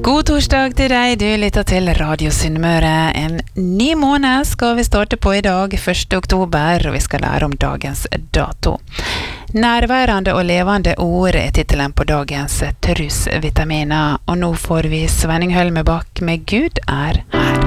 God torsdag til deg, du lytter til Radio Sunnmøre. En ny måned skal vi starte på i dag, 1. oktober, og vi skal lære om dagens dato. Nærværende og levende ord er titelen på dagens trusvitaminer, og nå får vi Svenning Hølmebakk med Gud er her.